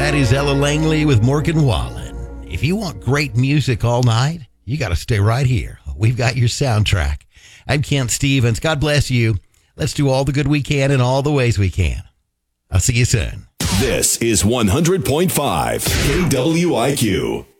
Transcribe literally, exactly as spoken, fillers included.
That is Ella Langley with Morgan Wallen. If you want great music all night, you got to stay right here. We've got your soundtrack. I'm Kent Stevens. God bless you. Let's do all the good we can in all the ways we can. I'll see you soon. This is one hundred point five K W I Q.